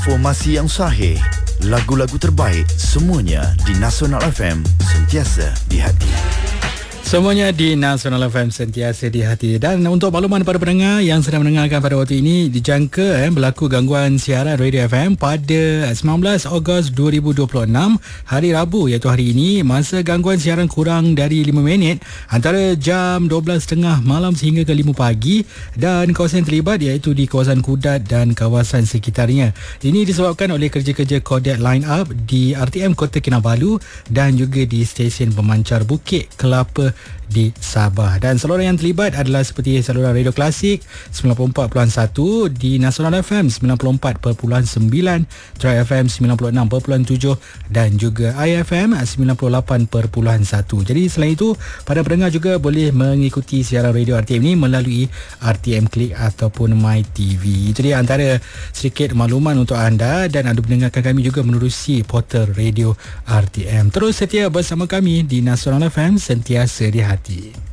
Informasi yang sahih, lagu-lagu terbaik, semuanya di Nasional FM, sentiasa di hati. Semuanya di Nasional FM, sentiasa di hati. Dan untuk makluman para pendengar yang sedang mendengarkan pada waktu ini, dijangka berlaku gangguan siaran Radio FM pada 19 Ogos 2026, hari Rabu, iaitu hari ini. Masa gangguan siaran kurang dari 5 minit antara jam 12.30 malam sehingga ke 5 pagi, dan kawasan terlibat iaitu di kawasan Kudat dan kawasan sekitarnya. Ini disebabkan oleh kerja-kerja Kodak line up di RTM Kota Kinabalu dan juga di stesen pemancar Bukit Kelapa di Sabah. Dan saluran yang terlibat adalah seperti saluran Radio Klasik 94.1, di Nasional FM 94.9, Try FM 96.7 dan juga IFM 98.1. Jadi selain itu, para pendengar juga boleh mengikuti siaran radio RTM ini melalui RTM Click ataupun My TV. Itu dia antara sedikit makluman untuk anda, dan anda mendengarkan kami juga menerusi portal radio RTM. Terus setia bersama kami di Nasional FM, sentiasa di hati.